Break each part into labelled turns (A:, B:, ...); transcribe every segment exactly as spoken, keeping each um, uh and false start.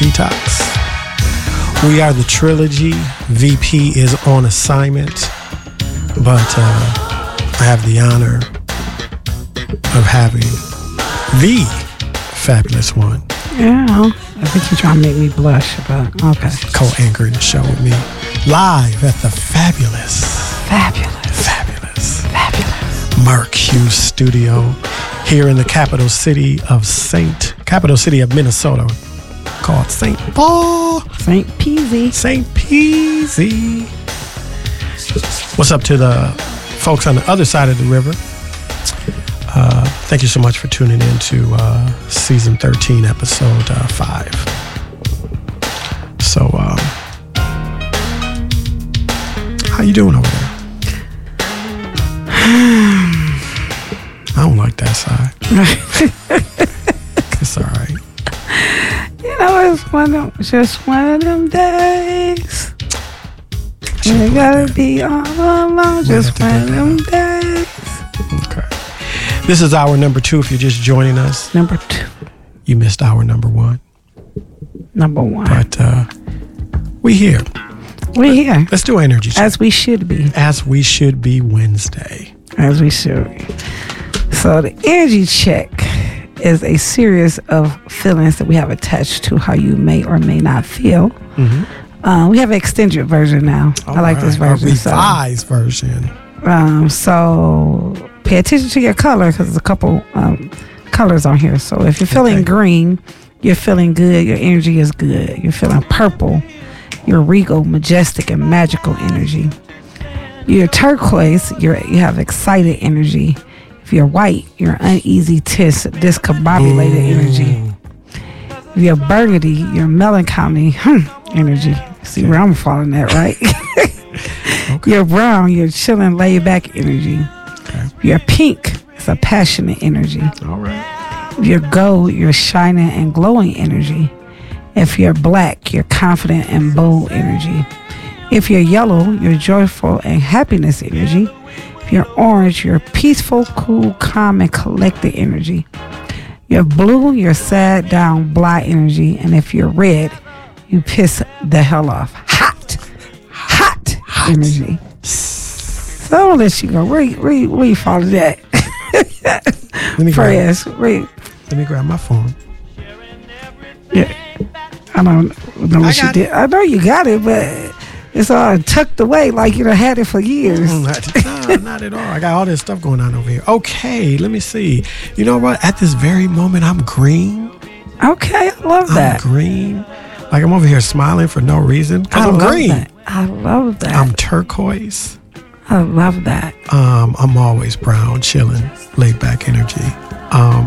A: Detox. We are the trilogy. V P is on assignment, but uh, I have the honor of having the fabulous one.
B: Yeah, I think you're trying to make me blush, but okay.
A: Co-anchoring the show with me, live at the fabulous,
B: Fabulous.
A: fabulous,
B: Fabulous.
A: Mark Hughes Studio here in the capital city of Saint, capital city of Minnesota, called Saint Paul.
B: Saint Peasy.
A: Saint Peasy. What's up to the folks on the other side of the river? Uh, thank you so much for tuning in to uh, season thirteen, episode uh, five. So, um, how you doing over there? I don't like that side. It's all right.
B: You know, it's one of them, just one of them days. You gotta that. be all alone, just one of them days.
A: Okay. This is hour number two. If you're just joining us,
B: Number two.
A: you missed hour number one.
B: Number one.
A: But uh, we here.
B: We're here.
A: Let's do energy check.
B: As we should be.
A: As we should be Wednesday.
B: As we should be. So the energy check is a series of feelings that we have attached to how you may or may not feel. Mm-hmm. Uh, we have an extended version now. All I like right. this version.
A: A revised so. version.
B: Um, so pay attention to your color because there's a couple um, colors on here. So if you're feeling okay. green, you're feeling good. Your energy is good. You're feeling purple. You're regal, majestic, and magical energy. You're turquoise. You're you have excited energy. If you're white, you're uneasy, tense, discombobulated Ooh. energy. If you're burgundy, you're melancholy hmm, energy. See where I'm falling at, right? Okay. You're brown, you're chilling, laid back energy. Okay. You're pink, it's a passionate energy.
A: All right.
B: If you're gold, you're shining and glowing energy. If you're black, you're confident and bold energy. If you're yellow, you're joyful and happiness energy. If you're orange, you're peaceful, cool, calm, and collected energy. You're blue, you're sad, down, blah energy. And if you're red, you piss the hell off. Hot, hot, hot. energy. So I'm gonna let you go. Where, where, where you follow that?
A: Let me grab,
B: where,
A: let me grab my phone.
B: Yeah. I don't know what you did. It. I know you got it, but it's all tucked away like you done had it for years.
A: Mm, not, no, not at all. I got all this stuff going on over here. Okay, let me see. You know what? At this very moment, I'm green.
B: Okay, I love
A: I'm
B: that.
A: green. Like I'm over here smiling for no reason because I'm green.
B: That. I love that.
A: I'm turquoise.
B: I love that.
A: Um, I'm always brown, chilling, laid back energy. Um,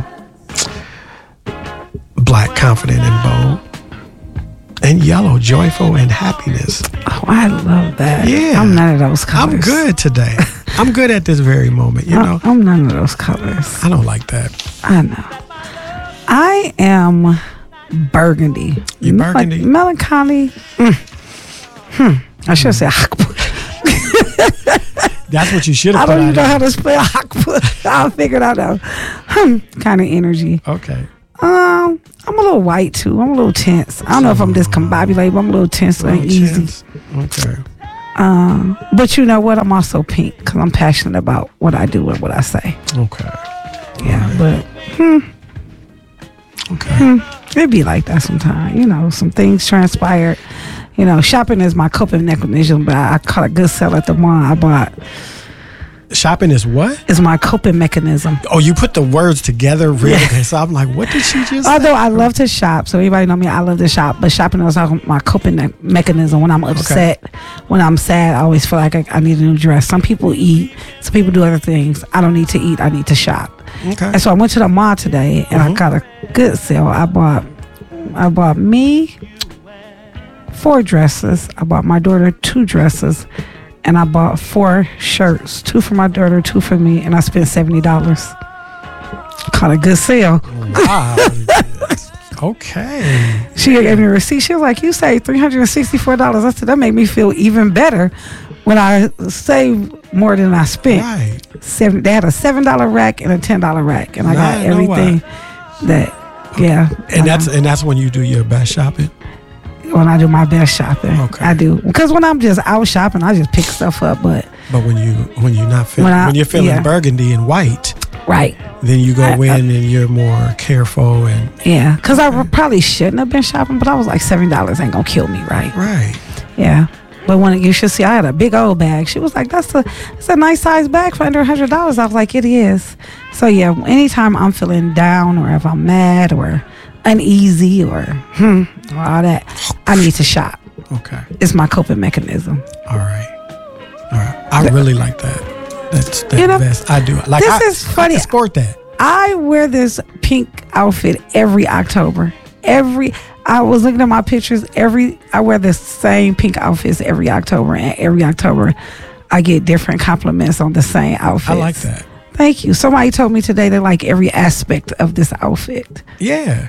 A: black, confident, and bold. And yellow, joyful, and happiness.
B: Oh, I love that.
A: Yeah.
B: I'm none of those colors.
A: I'm good today. I'm good at this very moment, you know.
B: I'm none of those colors.
A: I don't like that.
B: I know. I am burgundy.
A: You burgundy?
B: Like melancholy. Mm. Hmm. I should have
A: mm. said That's what you should have
B: I don't
A: put
B: even know how to spell Hakpa. I'll figure it out though. Hmm. Kind of energy.
A: Okay.
B: Um, I'm a little white too. I'm a little tense. I don't know if I'm discombobulated, but I'm a little tense and easy.
A: Okay.
B: Um, but you know what? I'm also pink because I'm passionate about what I do and what I say.
A: Okay.
B: Yeah, right. but hmm.
A: Okay.
B: Hmm, it'd be like that sometimes. You know, some things transpired. You know, shopping is my coping mechanism, but I, I caught a good sale at the mall. I bought.
A: Shopping is what?
B: Is my coping mechanism.
A: Oh, you put the words together really yeah. good. So I'm like, what did she just
B: Although
A: say?
B: I love to shop, so everybody know me, I love to shop, but shopping is my coping me- mechanism. When I'm upset, okay. when I'm sad, I always feel like I, I need a new dress. Some people eat, some people do other things. I don't need to eat, I need to shop.
A: Okay.
B: And so I went to the mall today and mm-hmm. I got a good sale. I bought, I bought me four dresses. I bought my daughter two dresses. And I bought four shirts, two for my daughter, two for me, and I spent seventy dollars. Caught a good sale.
A: Wow. Okay.
B: She gave me a receipt. She was like, you saved three hundred sixty-four dollars. I said, that made me feel even better when I saved more than I spent.
A: Right.
B: Seven, they had a seven dollar rack and a ten dollar rack. And I
A: nah,
B: got everything that Yeah.
A: And that's and that's when you do your best shopping?
B: When I do my best shopping.
A: Okay.
B: I do. Because when I'm just out shopping, I just pick stuff up. But
A: but when you when you're not feeling when,
B: when, I,
A: when you're feeling
B: yeah.
A: burgundy and white,
B: right,
A: then you go
B: I,
A: in
B: I,
A: and you're more careful and
B: yeah. Because I probably shouldn't have been shopping, but I was like seventy dollars ain't gonna kill me, right?
A: Right.
B: Yeah. But when you should see, I had a big old bag. She was like, "That's a, that's a nice size bag for under a hundred dollars." I was like, "It is." So yeah, anytime I'm feeling down, or if I'm mad, or uneasy, or hmm, or all that, I need to shop.
A: Okay.
B: It's my coping mechanism.
A: All right. All right. I really like that. That's that
B: you know,
A: vest. I do. Like
B: this
A: I,
B: is funny.
A: I can sport that.
B: I wear this pink outfit every October. Every I was looking at my pictures. Every I wear the same pink outfits every October, and every October I get different compliments on the same outfit.
A: I like that.
B: Thank you. Somebody told me today they like every aspect of this outfit.
A: Yeah.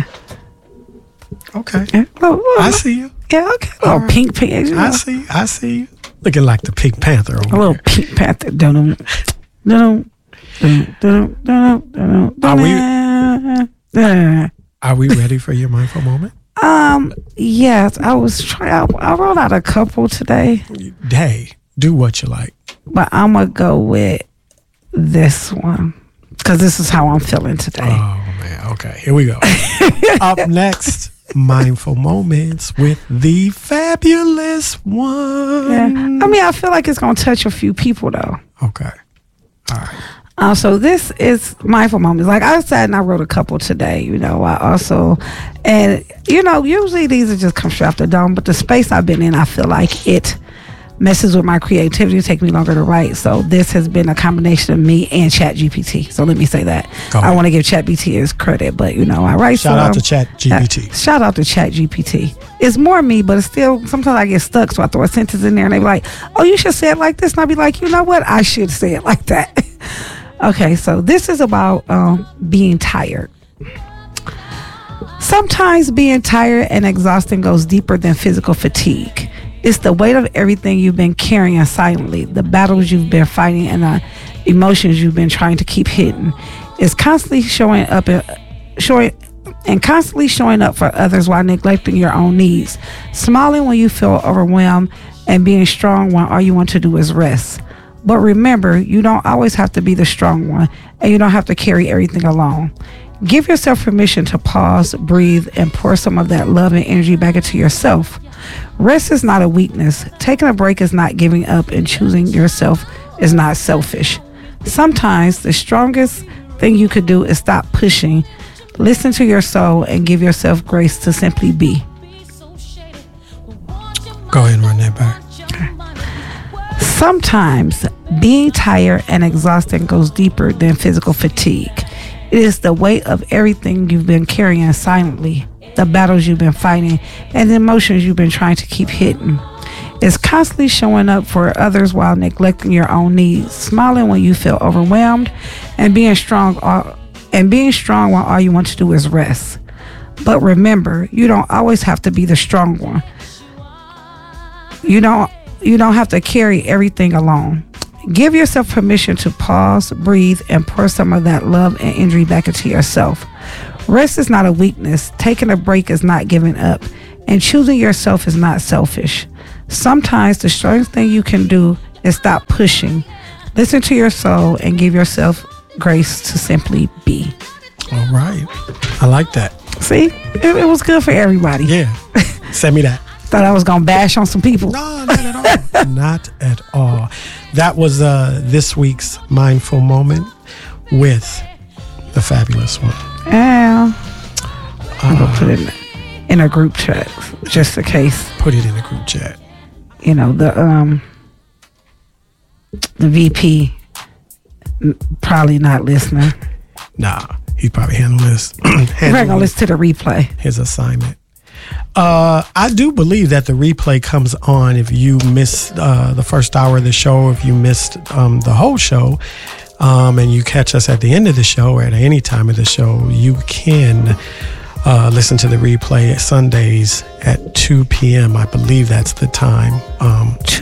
A: Okay.
B: Yeah. Oh, oh,
A: I see you.
B: Yeah. Okay. A little
A: right.
B: pink pink. You know.
A: I see. You. I see you. Looking like the Pink Panther over
B: A little
A: here.
B: Pink Panther. Dun dun dun dun dun dun.
A: Are we? Are we ready for your mindful moment?
B: Um. Yes, I was trying. I wrote out a couple today.
A: Hey, do what you like.
B: But I'm gonna go with this one because this is how I'm feeling today.
A: Oh man. Okay. Here we go. Up next. Mindful moments with the fabulous one.
B: Yeah. I mean, I feel like it's gonna touch a few people though.
A: Okay. All right.
B: Uh, so this is mindful moments. Like I said, and I wrote a couple today. You know, I also, and you know, usually these are just come straight off the dome. But the space I've been in, I feel like it messes with my creativity, take me longer to write. So this has been a combination of me and Chat G P T. So let me say that. I want to give Chat G P T his credit, but you know, I write.
A: Shout
B: some,
A: out to Chat G P T.
B: Uh, shout out to Chat G P T. It's more me, but it's still, sometimes I get stuck, so I throw a sentence in there and they be like, oh, you should say it like this. And I'll be like, you know what? I should say it like that. Okay, so this is about um, being tired. Sometimes being tired and exhausting goes deeper than physical fatigue. It's the weight of everything you've been carrying silently, the battles you've been fighting, and the emotions you've been trying to keep hidden. It's constantly showing up and showing and constantly showing up for others while neglecting your own needs. Smiling when you feel overwhelmed and being strong when all you want to do is rest. But remember, you don't always have to be the strong one, and you don't have to carry everything alone. Give yourself permission to pause, breathe, and pour some of that love and energy back into yourself. Rest is not a weakness. Taking a break is not giving up, and choosing yourself is not selfish. Sometimes the strongest thing you could do is stop pushing, listen to your soul, and give yourself grace to simply be.
A: Go ahead and run that back.
B: Sometimes being tired and exhausted goes deeper than physical fatigue. It is the weight of everything you've been carrying silently, the battles you've been fighting, and the emotions you've been trying to keep hidden. It's constantly showing up for others while neglecting your own needs, smiling when you feel overwhelmed, and being strong all, and being strong while all you want to do is rest. But remember, you don't always have to be the strong one. You don't you don't have to carry everything alone. Give yourself permission to pause, breathe, and pour some of that love and energy back into yourself. Rest is not a weakness. Taking a break is not giving up. And choosing yourself is not selfish. Sometimes the strongest thing you can do is stop pushing. Listen to your soul and give yourself grace to simply be.
A: All right. I like that.
B: See? It, it was good for everybody.
A: Yeah. Send me that.
B: Thought I was going to bash on some people.
A: No, not at all. Not at all. That was uh, this week's Mindful Moment with the fabulous one.
B: Yeah. I'm going to
A: Uh,
B: put it in, in a group chat just in case.
A: Put it in a group chat.
B: You know, the um, the V P probably not listening.
A: Nah, he's probably handling his,
B: We're going to
A: handling
B: listen to the replay.
A: his assignment. Uh, I do believe that the replay comes on if you missed uh, the first hour of the show, if you missed um, the whole show, um, and you catch us at the end of the show or at any time of the show, you can uh, listen to the replay Sundays at two p.m. I believe that's the time. Um,
B: two p.m.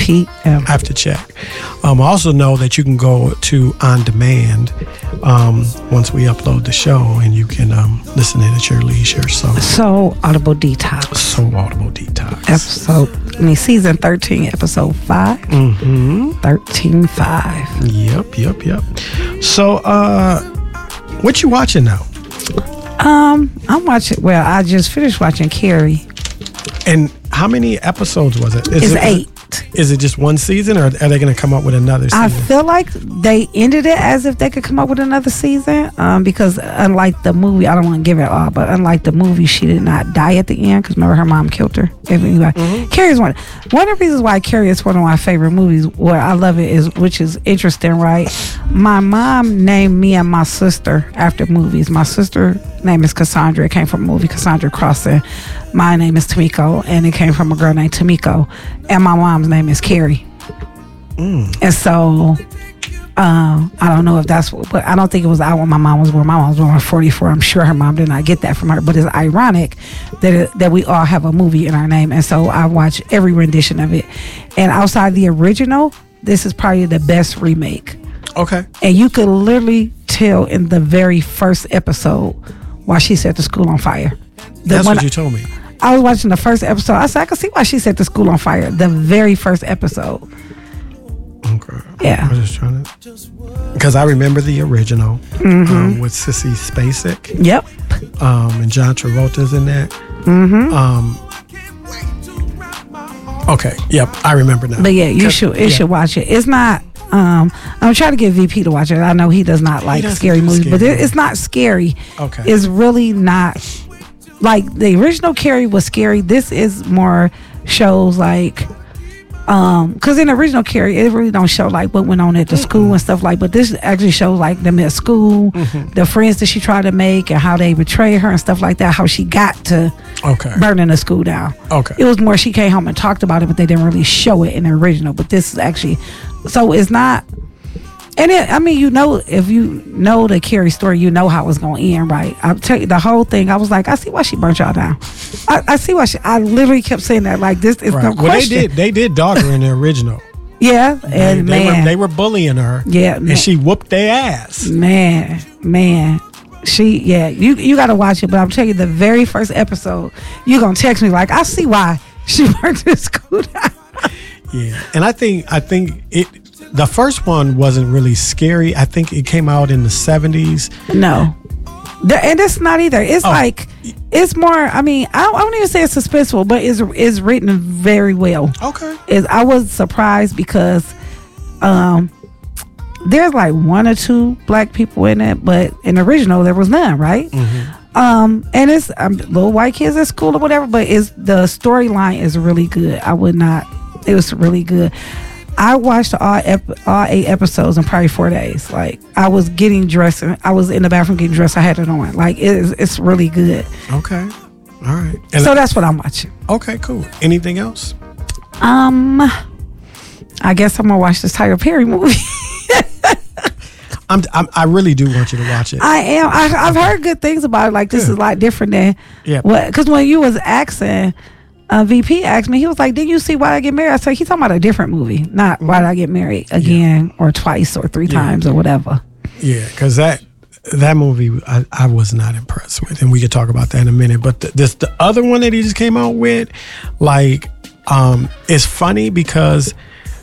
B: P M.
A: I have to check. Um, I also know that you can go to On Demand um, once we upload the show, and you can um, listen in at your leisure. So,
B: So Audible Detox.
A: so Audible Detox.
B: Episode, I mean, season thirteen, episode five.
A: Mm-hmm.
B: thirteen five.
A: Yep, yep, yep. So, uh, what you watching now?
B: Um, I'm watching, well, I just finished watching Carrie.
A: And how many episodes was it? Is
B: It's
A: it,
B: eight.
A: Is it just one season, or are they going to come up with another season?
B: I feel like they ended it as if they could come up with another season, um, because unlike the movie, I don't want to give it all, but unlike the movie, she did not die at the end, because remember her mom killed her. Anyway, mm-hmm. Carrie is one. One of the reasons why Carrie is one of my favorite movies, what I love it is, which is interesting, right? My mom named me and my sister after movies. My sister name is Cassandra. It came from a movie, Cassandra Crossing. My name is Tamiko, and it came from a girl named Tamiko. And my mom's name is Carrie. Mm. And so, um, I don't know if that's what, but I don't think it was out when my mom was born. My mom was born in forty-four. I'm sure her mom did not get that from her. But it's ironic that it, that we all have a movie in our name. And so I watch every rendition of it. And outside the original, this is probably the best remake.
A: Okay.
B: And you could literally tell in the very first episode why she set the school on fire. The
A: That's
B: one,
A: what you told me.
B: I was watching the first episode. I said, I could see why she set the school on fire. The very first episode.
A: Okay.
B: Yeah.
A: I was just trying to... Because I remember the original mm-hmm. um, with Sissy Spacek.
B: Yep.
A: Um, and John Travolta's in that.
B: Mm-hmm.
A: Um, okay. Yep. I remember now.
B: But yeah, you should you yeah. should watch it. It's not... Um, I'm trying to get V P to watch it. I know he does not like scary movies, scary. But it, it's not scary.
A: Okay.
B: It's really not... Like, the original Carrie was scary. This is more shows like... Um, because in the original Carrie, it really don't show like what went on at the mm-hmm. school and stuff like. But this actually shows like them at school, mm-hmm. the friends that she tried to make, and how they betrayed her and stuff like that. How she got to
A: okay.
B: burning the school down.
A: Okay,
B: it was more she came home and talked about it, but they didn't really show it in the original. But this is actually, so it's not. And it, I mean, you know, if you know the Carrie story, you know how it's going to end, right? I'll tell you the whole thing. I was like, I see why she burnt y'all down. I, I see why she, I literally kept saying that. Like, this is right. no question.
A: Well, they did, they did dog her in the original.
B: Yeah, and
A: they,
B: man.
A: They were, they were bullying her.
B: Yeah.
A: And
B: man.
A: she whooped their ass.
B: Man, man. She, yeah, you you got to watch it. But I'm telling you, the very first episode, you're going to text me like, I see why she burnt this school down.
A: Yeah, and I think, I think it, the first one wasn't really scary. I think it came out in the seventies.
B: No. The, and it's not either. It's oh. like, it's more, I mean, I, I don't even say it's suspenseful, but it's, it's written very well.
A: Okay.
B: It's, I was surprised because um, there's like one or two black people in it, but in the original, there was none, right? Mm-hmm. Um, and it's um, little white kids at school or whatever, but it's, the storyline is really good. I would not, it was really good. I watched all ep- all eight episodes in probably four days. Like, I was getting dressed. And I was in the bathroom getting dressed. I had it on. Like, it is, it's really good.
A: Okay. All right. And
B: so that's what I'm watching.
A: Okay, cool. Anything else?
B: Um, I guess I'm going to watch this Tyler Perry movie.
A: I'm, I'm, I really do want you to watch it.
B: I am. I, I've heard good things about it. Like, this good. Is a lot different than
A: yeah.
B: what, because when you was asking... Uh, V P asked me, he was like, did you see Why I Get Married? I said, he's talking about a different movie, not mm-hmm. Why Did I Get Married Again yeah. or twice or three yeah. times or whatever.
A: Yeah, because that that movie I, I was not impressed with, and we could talk about that in a minute. But the, this the other one that he just came out with, like, um, it's funny because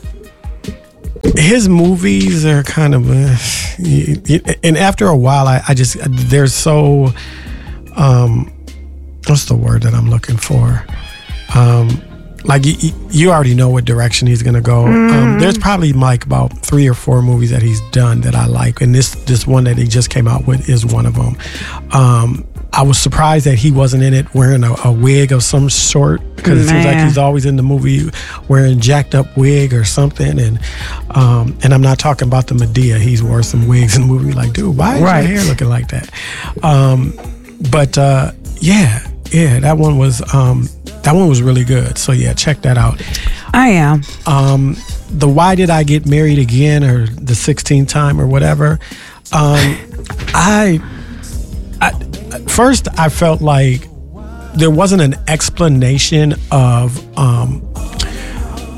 A: his movies are kind of, uh, and after a while, I, I just they're so, um, what's the word that I'm looking for? Um, like you, you already know what direction he's gonna go. Mm. Um, there's probably like about three or four movies that he's done that I like, and this this one that he just came out with is one of them. Um, I was surprised that he wasn't in it wearing a, a wig of some sort, because it seems like he's always in the movie wearing jacked up wig or something. And um, and I'm not talking about the Medea. He's wore some wigs in the movie. Like, dude, why is right. your hair looking like that? Um, but uh, yeah, yeah, that one was. Um, That one was really good. So yeah, check that out.
B: I am.
A: Um, the Why Did I Get Married Again, or the sixteenth time or whatever. Um, I, I first I felt like there wasn't an explanation of um,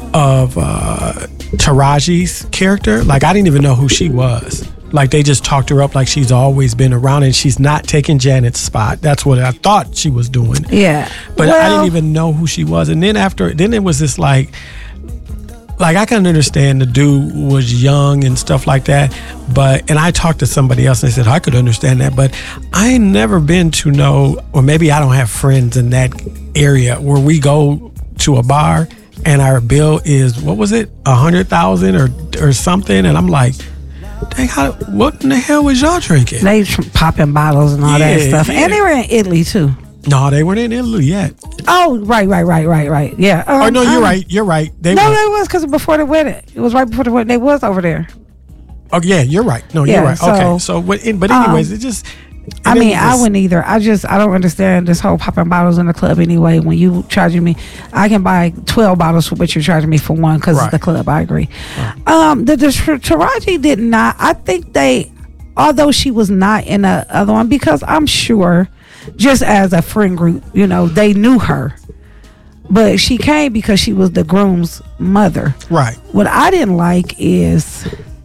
A: of uh, Taraji's character. Like, I didn't even know who she was. Like, they just talked her up like she's always been around, and she's not taking Janet's spot. That's what I thought she was doing.
B: Yeah.
A: But
B: well,
A: I didn't even know who she was. And then after, then it was this like, like I can understand the dude was young and stuff like that. But, and I talked to somebody else and they said, I could understand that. But I ain't never been to know, or maybe I don't have friends in that area where we go to a bar and our bill is, what was it? A hundred thousand or, or something. And I'm like, dang, how, what in the hell was y'all drinking?
B: They tr- popping bottles and all
A: Yeah,
B: that stuff.
A: yeah.
B: And they were in Italy too.
A: No, they weren't in Italy yet.
B: Oh, right, right, right, right, right. Yeah. Um,
A: oh, no, you're
B: um,
A: right. You're right. They
B: no,
A: were.
B: they was because before the wedding. It was right before the wedding. They was over there.
A: Oh, yeah, you're right. No,
B: Yeah,
A: you're right.
B: so,
A: okay. So, but, but anyways,
B: um,
A: it just.
B: I
A: and
B: mean,
A: it
B: I
A: was-
B: wouldn't either. I just, I don't understand this whole popping bottles in the club anyway. When you charging me, I can buy twelve bottles for what you're charging me for one because
A: Right.
B: it's the club. I agree. Um, the, the Taraji did not. I think they, although she was not in the other one, because I'm sure, just as a friend group, you know, they knew her, but she came because she was the groom's mother.
A: Right.
B: What I didn't like is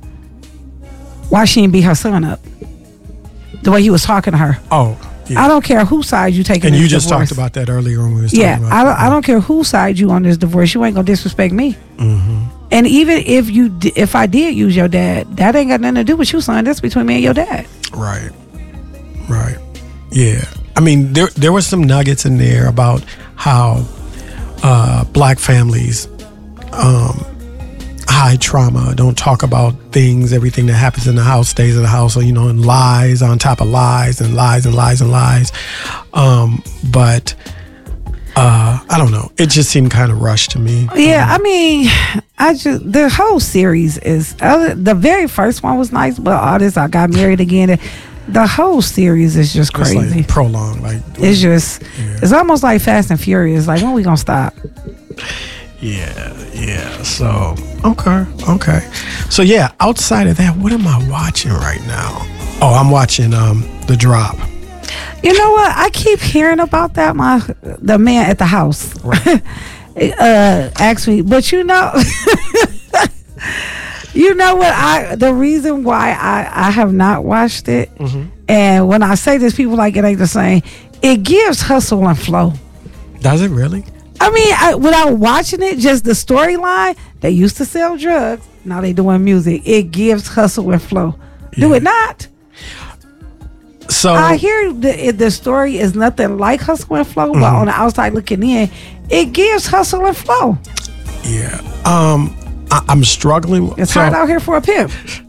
B: why she didn't beat her son up. The way he was talking to her.
A: Oh, yeah.
B: I don't care whose side you take in
A: And
B: this
A: you just
B: divorce.
A: talked about that earlier when we was
B: Yeah,
A: talking about
B: I don't,
A: that.
B: I don't care whose side you on this divorce. You ain't gonna disrespect me.
A: Mm-hmm.
B: And even if you, di- if I did use your dad, that ain't got nothing to do with you, son. That's between me and your dad.
A: Right. Right. Yeah. I mean, there there were some nuggets in there about how uh, black families um, hide trauma, don't talk about things, everything that happens in the house stays in the house, or, you know, and lies on top of lies and lies and lies and lies. Um, but uh, I don't know. It just seemed kind of rushed to me.
B: Yeah, I mean, I just the whole series is other, the very first one was nice, but all this I got married again. The whole series is just
A: It's
B: crazy.
A: like prolonged. Like,
B: It's just,
A: Yeah.
B: it's almost like Fast and Furious. Like, when we gonna stop?
A: Yeah, yeah. So, okay, okay. So, yeah, outside of that, what am I watching right now? Oh, I'm watching um The Drop.
B: You know what? I keep hearing about that. My the man at the house
A: Right.
B: uh, asked me, but you know, you know what? I the reason why I I have not watched it,
A: Mm-hmm.
B: and when I say this, people like it ain't the same. It gives hustle and flow.
A: Does it really?
B: I mean, I, without watching it, just the storyline. They used to sell drugs. Now they doing music. It gives hustle and flow. Do
A: Yeah.
B: it not?
A: So,
B: I hear the the story is nothing like hustle and flow, but
A: Mm-hmm.
B: on the outside looking in, it gives hustle and flow.
A: yeah. Um, I, I'm struggling.
B: It's
A: so,
B: hard out here for a pimp.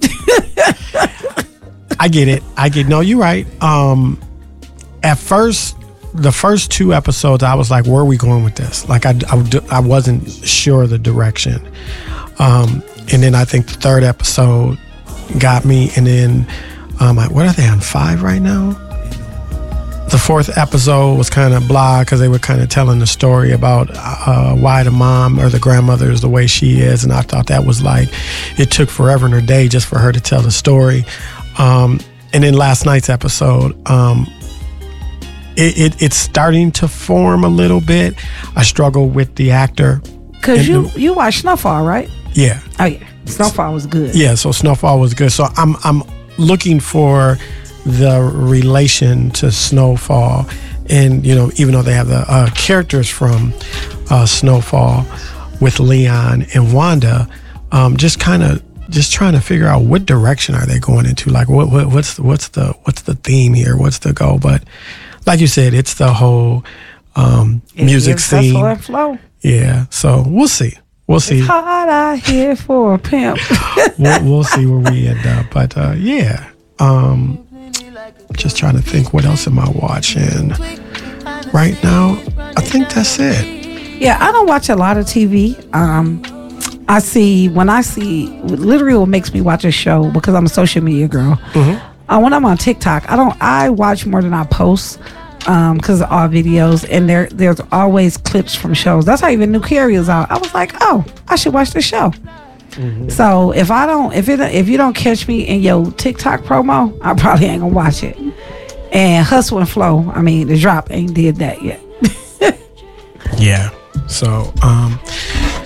A: I get it. I get. No, you're right. Um, at first, the first two episodes, I was like, "Where are we going with this?" Like, I, I, would- I wasn't sure of the direction. Um, and then I think the third episode got me. And then, um, I- what are they on five right now? The fourth episode was kind of blah because they were kind of telling the story about uh, why the mom or the grandmother is the way she is, and I thought that was like it took forever in her day just for her to tell the story. Um, and then last night's episode, um, it, it it's starting to form a little bit. I struggle with the actor.
B: Cause
A: And
B: you
A: the-
B: you watch Snowfall, right?
A: Yeah,
B: Oh yeah, Snowfall was good.
A: yeah. So Snowfall was good. So I'm I'm looking for the relation to Snowfall, and you know, even though they have the uh, characters from uh, Snowfall with Leon and Wanda, um, just kind of just trying to figure out what direction are they going into. Like, what, what what's what's the what's the theme here? What's the goal? But like you said, it's the whole um,
B: It
A: music
B: gives hustle
A: scene.
B: and flow.
A: Yeah. So we'll see. We'll see.
B: It's hard out here for a pimp.
A: we'll, we'll see where we end up. But uh, yeah, um, just trying to think what else am I watching right now. I think that's it.
B: Yeah, I don't watch a lot of T V. Um, I see when I see literally what makes me watch a show because I'm a social media girl. Uh, when I'm on TikTok, I don't. I watch more than I post because of all videos, and there there's always clips from shows. That's how even New Carrie is out. I was like, oh, I should watch the show. So if I don't, if it, if you don't catch me in your TikTok promo, I probably ain't gonna watch it. And Hustle and Flow, I mean, The Drop ain't did that yet.
A: Yeah. So, um,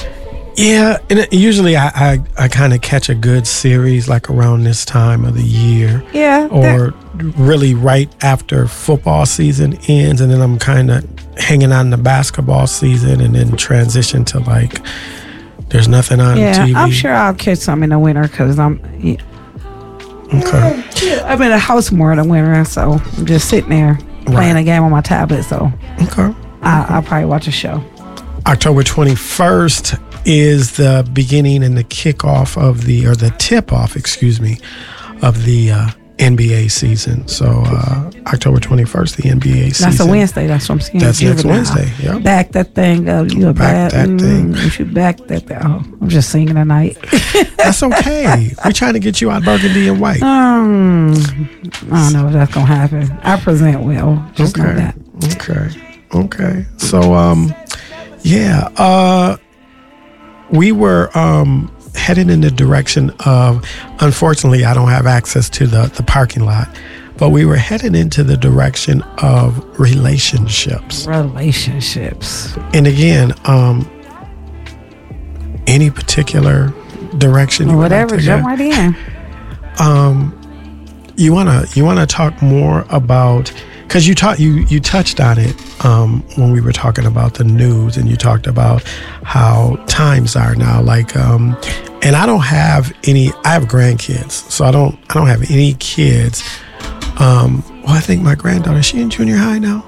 A: Yeah, and it, usually I, I, I kind of catch a good series like around this time of the year.
B: Yeah.
A: Or really right after football season ends, and then I'm kind of hanging out in the basketball season and then transition to like there's nothing on
B: yeah,
A: T V.
B: I'm sure I'll catch some in the winter because I'm. Yeah.
A: Okay.
B: I'm in the house more in the winter, so I'm just sitting there playing
A: Right.
B: a game on my tablet. So
A: Okay.
B: I, I'll probably watch a show.
A: October twenty-first is the beginning and the kickoff of the, or the tip-off, excuse me, of the uh, N B A season. So uh, October twenty-first, the N B A season.
B: That's a Wednesday. That's what I'm saying.
A: That's next
B: Juvenile.
A: Wednesday. Yep.
B: Back that thing up. You a
A: Back
B: bad.
A: that
B: mm,
A: thing.
B: You should back that thing. Oh, I'm just singing tonight.
A: That's okay. We're trying to get you out burgundy and white.
B: um, I don't know if that's gonna happen. I present well. Just know
A: Okay.
B: that.
A: Okay. Okay. So, um, yeah, uh, we were um, headed in the direction of, unfortunately, I don't have access to the, the parking lot, but we were headed into the direction of relationships.
B: Relationships.
A: And again, um, any particular direction you would
B: Whatever.
A: like to
B: Jump
A: go?
B: right in.
A: Um, you wanna you wanna talk more about, because you taught you you touched on it um, when we were talking about the news, and you talked about how times are now. Like, um, and I don't have any. I have grandkids, so I don't I don't have any kids. Um, well, I think my granddaughter, is she in junior high now?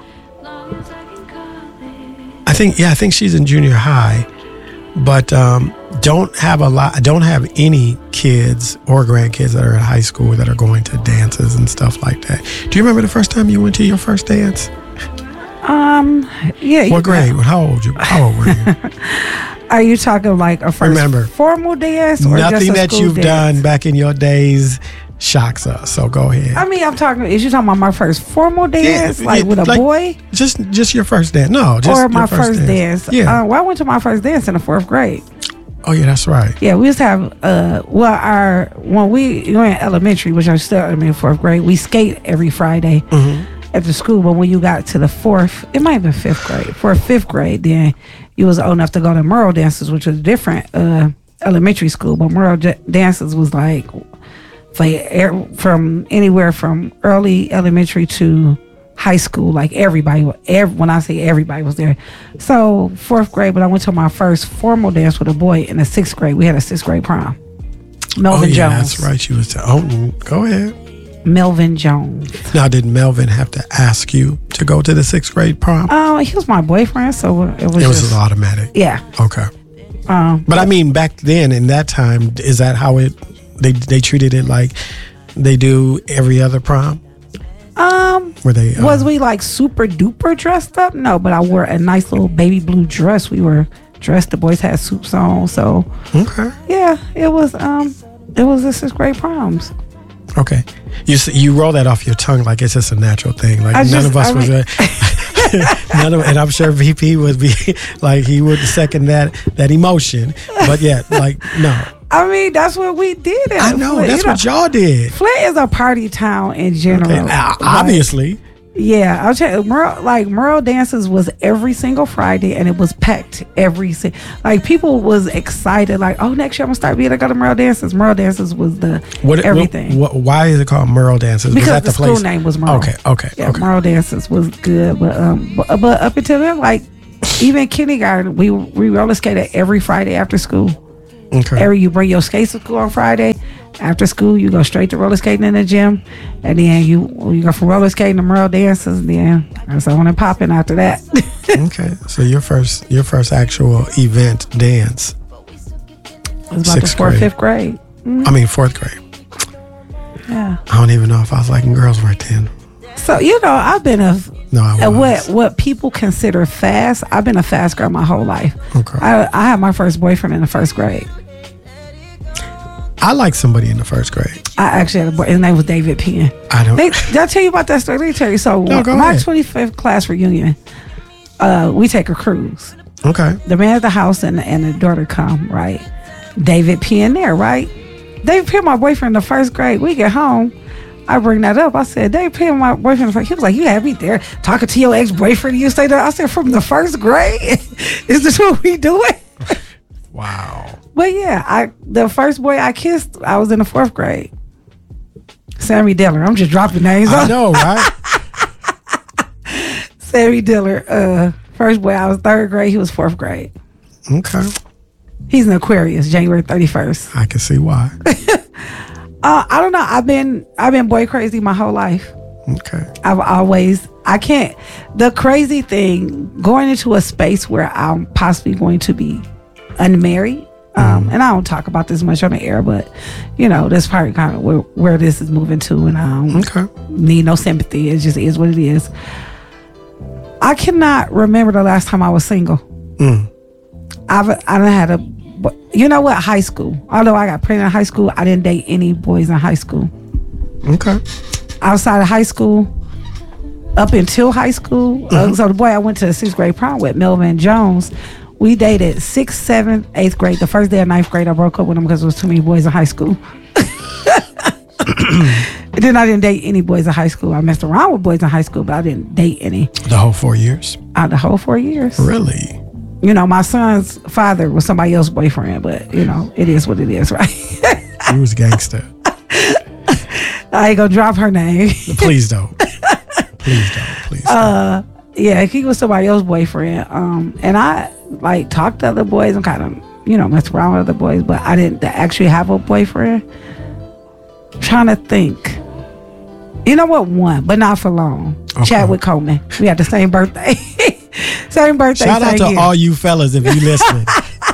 A: I think yeah, I think she's in junior high, but um, don't have a lot. I don't have any kids or grandkids that are in high school that are going to dances and stuff like that. Do you remember the first time you went to your first dance?
B: Um. Yeah.
A: What grade? How old you? How old were you?
B: Are you talking like a first
A: Remember,
B: formal dance or just
A: Nothing
B: a
A: that
B: school
A: you've
B: dance?
A: done back in your days shocks us. So go ahead.
B: I mean, I'm talking. Is you talking about my first formal dance,
A: Yeah,
B: like
A: yeah,
B: with a
A: like,
B: boy,
A: Just just your first dance. No, just
B: or
A: your
B: my first, dance?
A: Yeah.
B: Uh, well, I went to my first dance in the fourth grade.
A: Oh yeah, that's right.
B: Yeah, we used to have. Uh, well, our when we were in elementary, which I still I mean fourth grade, we skate every Friday
A: Mm-hmm.
B: at the school. But when you got to the fourth, it might have been fifth grade. For fifth grade, then you was old enough to go to Merle dances, which was different uh, elementary school. But Merle d- dances was like for er- from anywhere from early elementary to high school. Like everybody, every, when I say everybody was there. So fourth grade, but I went to my first formal dance with a boy in the sixth grade. We had a sixth grade prom. Melvin
A: oh yeah,
B: Jones.
A: that's right. You was. T- oh, go ahead.
B: Melvin Jones.
A: Now, did Melvin have to ask you to go to the sixth grade prom?
B: Oh, he was my boyfriend, so it was.
A: It was
B: just,
A: just automatic.
B: yeah.
A: Okay.
B: Um,
A: But I mean, back then in that time, is that how it they they treated it like they do every other prom?
B: um,
A: Were they? Uh,
B: was we like super duper dressed up? No, but I wore a nice little baby blue dress. We were dressed. The boys had suits on, so
A: okay?
B: yeah, it was. Um, it was the sixth grade proms.
A: Okay. You s- you roll that off your tongue like it's just a natural thing. Like
B: I
A: none
B: just-
A: of us
B: I
A: was.
B: mean-
A: A, none of, and I'm sure V P would be like he would second that that emotion. But yeah, like no.
B: I mean, that's what we did. At
A: I know
B: Flint.
A: that's
B: You
A: what y'all did.
B: Flint is a party town in general.
A: Okay, uh, obviously.
B: Like, yeah, I'll tell you, Merle, like Merle dances was every single Friday, and it was packed every si- like people was excited, like, oh, next year I'm gonna start being able to go to Merle dances. Merle dances was the
A: What,
B: everything
A: What, what, why is it called Merle dances?
B: because
A: was that
B: the,
A: the,
B: school
A: place?
B: name was Merle.
A: Okay, okay,
B: Yeah,
A: okay.
B: Merle dances was good, but um, but, but up until then, like even kindergarten, we we roller skated every Friday after school.
A: Okay.
B: Every you bring your skates to school on Friday. After school, you go straight to roller skating in the gym, and then you you go from roller skating to Merle dances. And then that's on and popping after that.
A: Okay, so your first your first actual event dance.
B: It was about the
A: Sixth
B: fourth,
A: grade.
B: fifth grade.
A: I mean fourth grade.
B: Yeah.
A: I don't even know if I was liking girls right then.
B: So you know, I've been a
A: No, I
B: uh,
A: was.
B: what what people consider fast. I've been a fast girl my whole life.
A: Okay.
B: I I had my first boyfriend in the first grade.
A: I liked somebody in the first grade.
B: I actually had a boy. His name was David Penn.
A: I don't.
B: They, did I tell you about that story? Let me tell you. So
A: No, go
B: my
A: ahead.
B: twenty-fifth class reunion, uh, we take a cruise.
A: Okay.
B: The man at the house and and the daughter come, right? David Penn there, right? David Penn, my boyfriend in the first grade. We get home, I bring that up. I said, David Penn, my boyfriend in the first. He was like, you had me there talking to your ex boyfriend. You say that? I said, from the first grade. Is this what we doing?
A: Wow.
B: But yeah, I the first boy I kissed, I was in the fourth grade. Sammy Diller. I'm just dropping names.
A: I know, right?
B: Sammy Diller. Uh, first boy, I was third grade. He was fourth grade.
A: Okay.
B: He's an Aquarius, January thirty-first.
A: I can see why.
B: uh, I don't know. I've been I've been boy crazy my whole life.
A: Okay.
B: I've always I can't. The crazy thing, going into a space where I'm possibly going to be unmarried. Um, and I don't talk about this much on the air, but you know, that's probably kind of where, where this is moving to, and I don't
A: okay.
B: need no sympathy. It just is what it is. I cannot remember the last time I was single.
A: Mm.
B: I've I done had a, you know what, high school. Although I got pregnant in high school, I didn't date any boys in high school.
A: Okay.
B: Outside of high school, up until high school, mm-hmm. uh, so the boy I went to the sixth grade prom with, Melvin Jones. We dated sixth, seventh, eighth grade. The first day of ninth grade, I broke up with him because there was too many boys in high school. And then I didn't date any boys in high school. I messed around with boys in high school, but I didn't date any.
A: The whole four years?
B: Uh, the whole four years.
A: Really?
B: You know, my son's father was somebody else's boyfriend, but, you know, it is what it is, right?
A: He was gangster.
B: I ain't gonna drop her name.
A: Please don't. Please don't. Please don't.
B: Uh, yeah, he was somebody else's boyfriend. Um, and I, like, talked to other boys and kind of, you know, messed around with other boys, but I didn't actually have a boyfriend. I'm trying to think. You know what? One, but not for long. Okay. Chadwick Coleman. We had the same birthday. Same birthday.
A: Shout
B: same
A: out to
B: year.
A: all you fellas if you listening.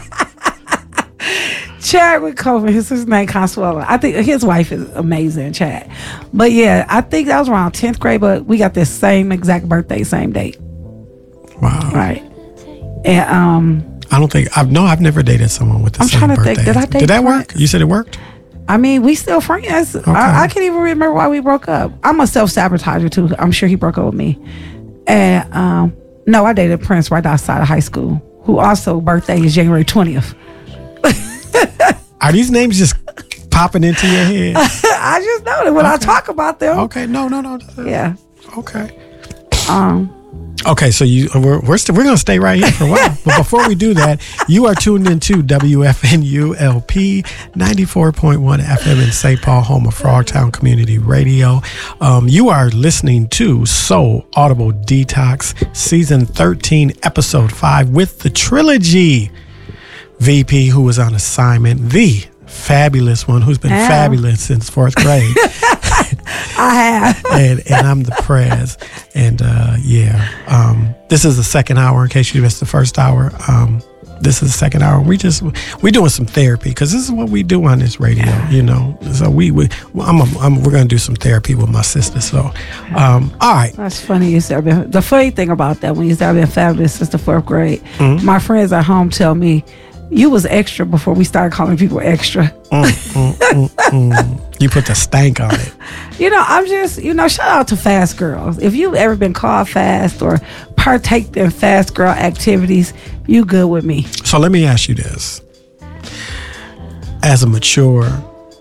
B: Chadwick Coleman, his, his name Consuelo. I think his wife is amazing, Chad. But yeah, I think that was around tenth grade, but we got the same exact birthday, same date.
A: Wow.
B: Right. And um
A: I don't think I've no, I've never dated someone with the
B: I'm
A: same
B: trying to
A: birthday.
B: think, did I date
A: Did that
B: Prince?
A: work? You said it worked?
B: I mean, we still friends.
A: Okay.
B: I, I can't even remember why we broke up. I'm a self-sabotager too. I'm sure he broke up with me. And um no, I dated Prince right outside of high school, who also birthday is January twentieth.
A: Are these names just popping into your head?
B: I just know that when
A: okay.
B: I talk about them.
A: Okay, no, no, no.
B: Yeah.
A: Okay.
B: Um.
A: Okay, so you we're we're, st- we're gonna stay right here for a while. But before we do that, you are tuned into W F N U L P ninety-four point one F M in Saint Paul, home of Frogtown Community Radio. Um, you are listening to Soul Audible Detox, season thirteen, episode five, with the trilogy V P, who was on assignment, the fabulous one who's been
B: Ow.
A: fabulous since fourth grade.
B: I have.
A: and and I'm the prez. And uh, yeah, um, this is the second hour. In case you missed the first hour, um, this is the second hour. We just we doing some therapy because this is what we do on this radio. You know, so we, we I'm, a, I'm we're gonna do some therapy with my sister. So, um, all right.
B: That's funny. You said been, the funny thing about that when you said I've been fabulous since the fourth grade. Mm-hmm. My friends at home tell me you was extra before we started calling people extra.
A: Mm, mm, mm, mm. You put the stank on it.
B: You know, I'm just, you know, shout out to fast girls. If you've ever been called fast or partake in fast girl activities, you good with me.
A: So let me ask you this. As a mature,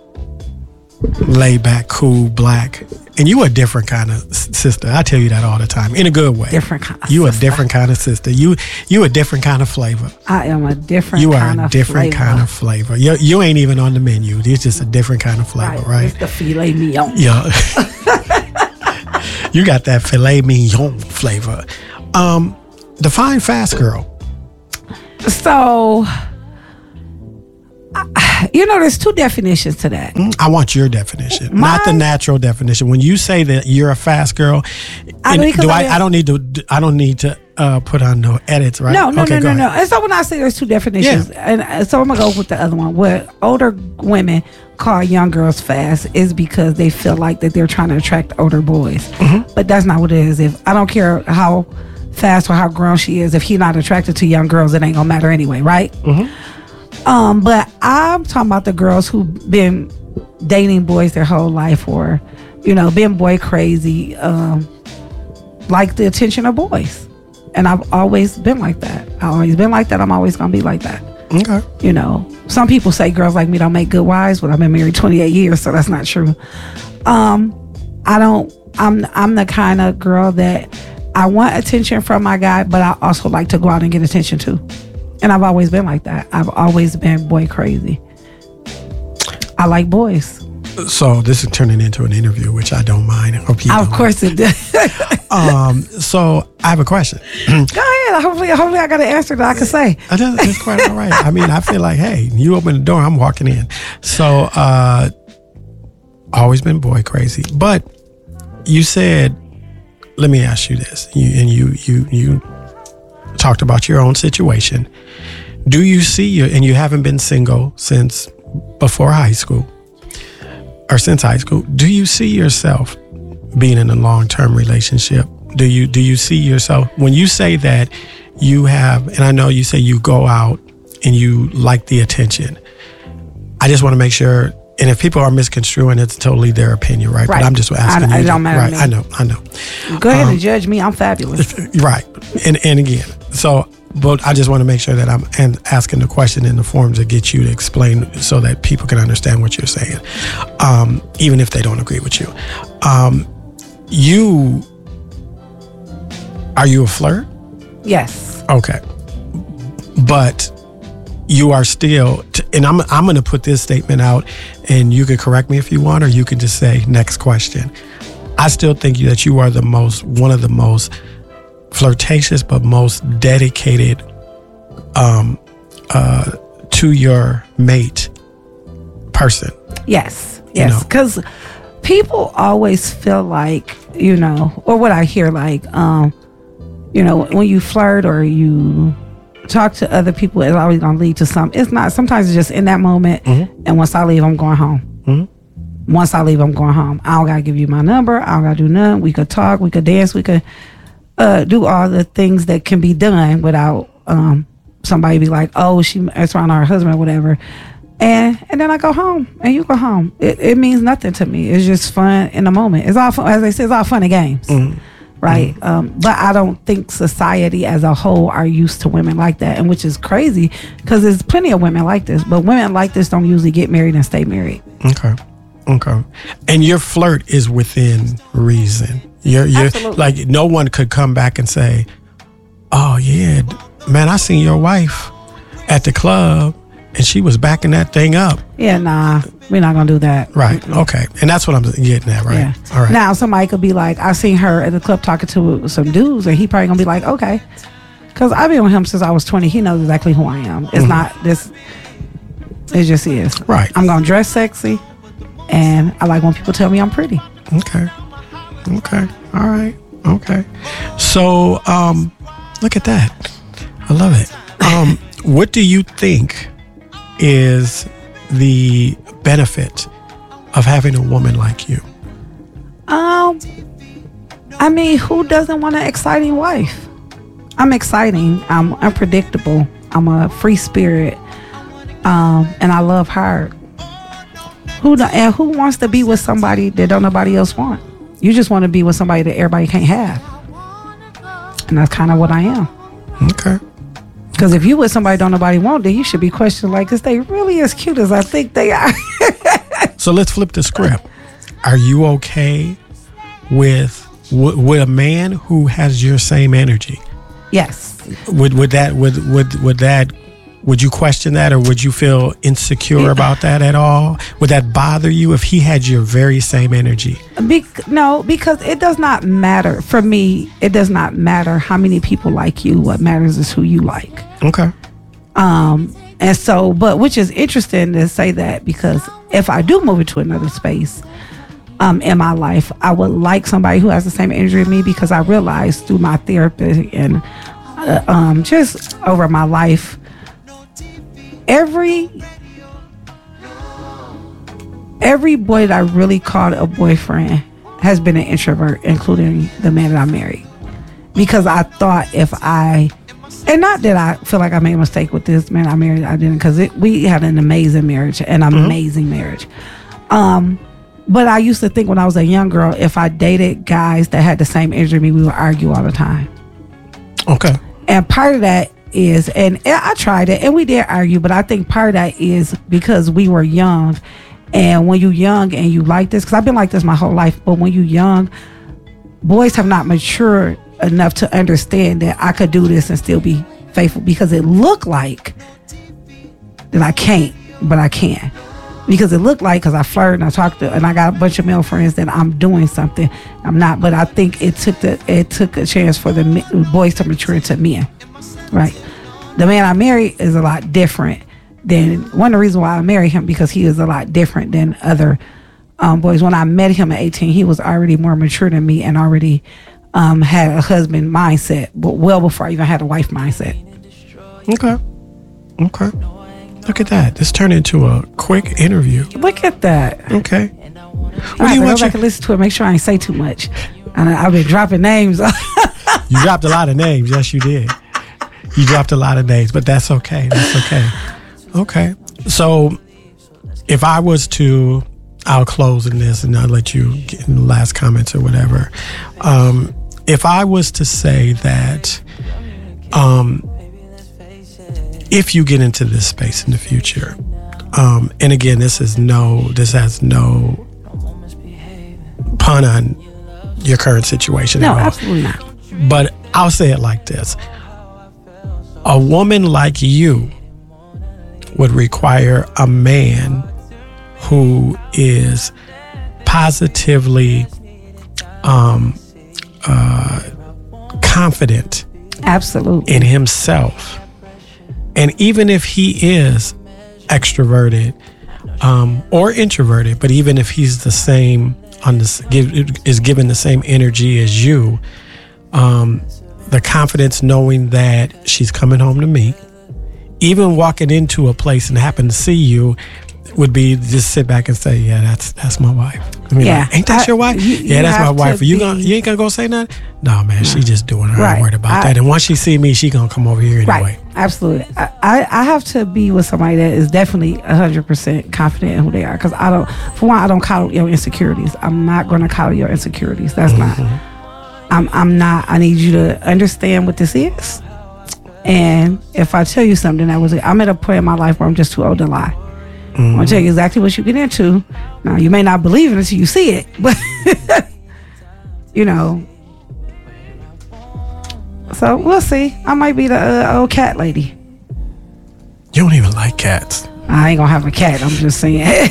A: laid back, cool, black, and you a different kind of sister. I tell you that all the time, in a good way.
B: Different kind of
A: You
B: sister.
A: a different kind of sister. You you a different kind of flavor.
B: I am a different
A: You
B: kind
A: are a
B: of
A: different
B: flavor.
A: kind of flavor. You, you ain't even on the menu. It's just a different kind of flavor, right?
B: It's the filet mignon.
A: Yeah. You got that filet mignon flavor. Um, define fast girl.
B: So, I, you know, there's two definitions to that.
A: I want your definition,
B: My,
A: not the natural definition. When you say that you're a fast girl,
B: I
A: and
B: mean,
A: do I?
B: I, mean,
A: I don't need to. I don't need to uh, put on no edits, right?
B: No, no,
A: okay,
B: no, no,
A: ahead.
B: no. And so when I say there's two definitions,
A: Yeah.
B: and uh, so I'm gonna go with the other one. What older women call young girls fast is because they feel like that they're trying to attract older boys, mm-hmm. but that's not what it is. If I don't care how fast or how grown she is, if he's not attracted to young girls, it ain't gonna matter anyway, right? Mm-hmm. Um, but I'm talking about the girls who've been dating boys their whole life, or you know, been boy crazy, um, like the attention of boys. And I've always been like that. I've always been like that. I'm always gonna be like that.
A: Okay.
B: You know, some people say girls like me don't make good wives, but I've been married twenty-eight years, so that's not true. Um, I don't. I'm. I'm the kind of girl that I want attention from my guy, but I also like to go out and get attention too. And I've always been like that. I've always been boy crazy. I like boys.
A: So this is turning into an interview, which I don't mind. I hope you
B: Of
A: don't
B: course
A: mind.
B: it does.
A: Um, so I have a question.
B: Go ahead. Hopefully, hopefully I got an answer that I can say.
A: That's, that's quite all right. I mean, I feel like, hey, you open the door, I'm walking in. So, uh, always been boy crazy. But you said, let me ask you this. You, and you, you, you talked about your own situation. Do you see your, and you haven't been single since before high school or since high school. Do you see yourself being in a long-term relationship? Do you, do you see yourself when you say that you have, and I know you say you go out and you like the attention. I just want to make sure, and if people are misconstruing, it's totally their opinion, right?
B: Right.
A: But I'm just asking
B: I,
A: you.
B: It don't matter
A: right.
B: to me.
A: I know, I know.
B: Go ahead
A: Um,
B: and judge me. I'm fabulous.
A: Right. And and again, so, but I just want to make sure that I'm and asking the question in the form to get you to explain so that people can understand what you're saying, um, even if they don't agree with you. Um, you, are you a flirt?
B: Yes.
A: Okay. But you are still, t- and I'm I'm going to put this statement out, and you could correct me if you want, or you could just say, next question. I still think that you are the most, one of the most flirtatious, but most dedicated um, uh, to your mate person.
B: Yes.
A: You
B: Yes.
A: know.
B: Because people always feel like, you know, or what I hear like, um, you know, when you flirt or you talk to other people, it's always going to lead to something. It's not. Sometimes it's just in that moment.
A: Mm-hmm.
B: And once I leave, I'm going home.
A: Mm-hmm.
B: Once I leave, I'm going home. I don't got to give you my number. I don't got to do nothing. We could talk. We could dance. We could uh, do all the things that can be done without um, somebody be like, oh, she it's around her husband or whatever. And and then I go home and you go home. It, it means nothing to me. It's just fun in the moment. It's all fun. As they say, it's all fun and games.
A: Mm-hmm.
B: Right. Mm-hmm. Um, but I don't think society as a whole are used to women like that. And which is crazy because there's plenty of women like this. But women like this don't usually get married and stay married.
A: Okay. Okay. And your flirt is within reason. You're, you're
B: Absolutely.
A: like, no one could come back and say, oh, yeah, man, I seen your wife at the club and she was backing that thing up.
B: Yeah, nah, we're not going to do that.
A: Right. Okay. And that's what I'm getting at, right?
B: Yeah.
A: All right.
B: Now, somebody could be like, I seen her at the club talking to some dudes, and he probably going to be like, okay. Because I've been with him since I was twenty. He knows exactly who I am. It's
A: Mm-hmm.
B: not this, it just is.
A: Right.
B: I'm going to dress sexy, and I like when people tell me I'm pretty.
A: Okay. Okay. All right. Okay. So, um, look at that. I love it. Um, what do you think is the benefit of having a woman like you?
B: Um, I mean, who doesn't want an exciting wife? I'm exciting. I'm unpredictable. I'm a free spirit, um, and I love hard. Who do, and who wants to be with somebody that don't nobody else want? You just want to be with somebody that everybody can't have, and that's kind of what I am.
A: Okay.
B: Because if you with somebody don't nobody want, then you should be questioned like, is they really as cute as I think they are?
A: So let's flip the script. Are you okay with w- with a man who has your same energy?
B: Yes.
A: Would would that would would would that would you question that, or would you feel insecure about that at all? Would that bother you if he had your very same energy?
B: Be- no, because it does not matter. For me, it does not matter how many people like you. What matters is who you like.
A: Okay.
B: Um, and so, but which is interesting to say that, because if I do move into another space um, in my life, I would like somebody who has the same energy as me, because I realized through my therapy and uh, um, just over my life, every every boy that I really called a boyfriend has been an introvert, including the man that I married. Because I thought if I, and not that I feel like I made a mistake with this man I married, I didn't, because we had an amazing marriage, an
A: Mm-hmm.
B: amazing marriage. Um, but I used to think when I was a young girl, if I dated guys that had the same energy as me, we would argue all the time.
A: Okay.
B: And part of that is, and I tried it, and we did argue, but I think part of that is because we were young. And when you're young and you like this, because I've been like this my whole life, but when you're young, boys have not matured enough to understand that I could do this and still be faithful because it looked like that I can't, but I can. Because it looked like, because I flirt and I talked to, and I got a bunch of male friends that I'm doing something. I'm not, but I think it took the it took a chance for the boys to mature into men, right? The man I married is a lot different than, one of the reasons why I married him, because he is a lot different than other um, boys. When I met him at eighteen, he was already more mature than me and already um, had a husband mindset, but well before I even had a wife mindset.
A: Okay. Okay. Look at that. This turned into a quick interview.
B: Look at that.
A: Okay.
B: What
A: What
B: All
A: do you
B: right,
A: want?
B: go back and listen to it. Make sure I ain't say too much. And I, I've been dropping names.
A: You dropped a lot of names. Yes, you did. You dropped a lot of names, but that's okay. That's okay. Okay. So if I was to, I'll close in this and I'll let you get in the last comments or whatever. Um, if I was to say that, um, if you get into this space in the future, um, and again, this is no, this has no pun on your current situation
B: No,
A: at all.
B: absolutely not.
A: But I'll say it like this. A woman like you would require a man who is positively um, uh, confident
B: Absolutely.
A: in himself. And even if he is extroverted um, or introverted, but even if he's the same, on the, give, is given the same energy as you, um, the confidence knowing that she's coming home to me, even walking into a place and happen to see you, would be just sit back and say, yeah, that's that's my wife. I mean,
B: Yeah.
A: like, ain't that
B: I-
A: your wife?
B: you-
A: yeah,
B: you
A: that's my
B: have
A: wife.
B: to
A: Are you
B: be-
A: gonna you ain't gonna go say nothing? No, man, she just doing her. I ain't
B: Right.
A: worried about
B: I-
A: that. And once she see me, she gonna come over here anyway.
B: Right. Absolutely. I, I, I have to be with somebody that is definitely one hundred percent confident in who they are. Because I don't, for one, I don't coddle your insecurities. I'm not going to coddle your insecurities. That's
A: Mm-hmm.
B: not. I'm, I'm not. I need you to understand what this is. And if I tell you something that was, I'm at a point in my life where I'm just too old to lie. I'm going to tell you exactly what you get into. Now, you may not believe it until you see it. But, you know. So we'll see. I might be the uh, old cat lady.
A: You don't even like cats.
B: I ain't gonna have a cat. I'm just saying.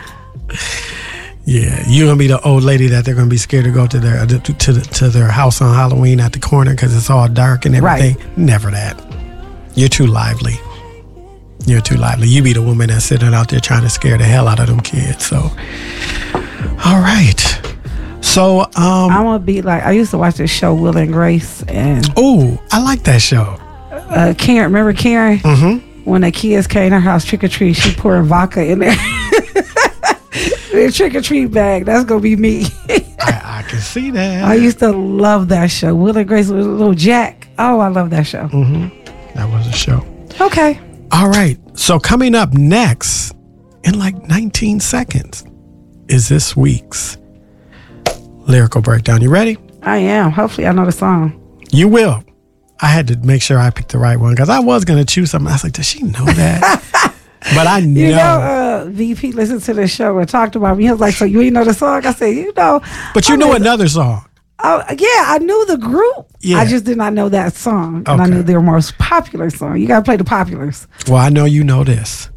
A: Yeah, you're gonna be the old lady that they're gonna be scared to go to their to to, the, to their house on Halloween at the corner because it's all dark and everything.
B: Right.
A: Never that. You're too lively. You're too lively. You be the woman that's sitting out there trying to scare the hell out of them kids. So, all right. So, um,
B: I'm gonna be like, I used to watch this show Will and Grace, and
A: oh, I like that show.
B: uh, Karen. Remember Karen?
A: Mm-hmm.
B: When the kids came to her house trick or treat, she poured vodka in there. Their trick or treat bag. That's gonna be me.
A: I, I can see that.
B: I used to love that show. Will and Grace with little Jack. Oh, I love that show.
A: Mm-hmm. That was a show.
B: Okay.
A: All right. So coming up next, in like nineteen seconds, is this week's lyrical breakdown. You ready?
B: I am. Hopefully, I know the song.
A: You will. I had to make sure I picked the right one because I was going to choose something. I was like, does she know that? But I know.
B: You know, uh, V P listened to the show and talked about me. He was like, so you ain't know the song? I said, you know.
A: But you
B: I
A: know
B: was-
A: another song.
B: Oh, yeah, I knew the group.
A: Yeah.
B: I just did not know that song. And I
A: Okay.
B: knew their most popular song. You got to play the populars.
A: Well, I know you know this.